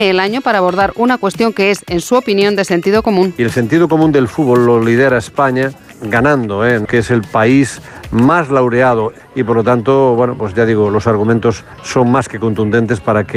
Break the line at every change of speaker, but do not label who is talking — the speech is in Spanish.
el año para abordar una cuestión que es, en su opinión, de sentido común.
Y el sentido común del fútbol lo lidera España, ganando, que es el país más laureado y por lo tanto, bueno, pues ya digo, los argumentos son más que contundentes para que